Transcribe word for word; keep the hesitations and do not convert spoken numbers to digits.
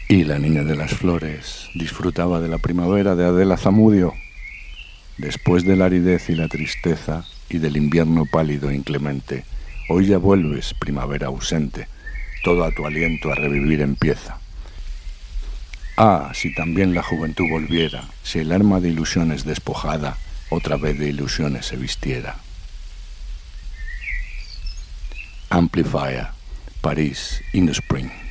Y la niña de las flores disfrutaba de la primavera de Adela Zamudio. Después de la aridez y la tristeza y del invierno pálido e inclemente, hoy ya vuelves, primavera ausente, todo a tu aliento a revivir empieza. Ah, si también la juventud volviera, si el arma de ilusiones despojada otra vez de ilusiones se vistiera. Amplifier, París, in the spring.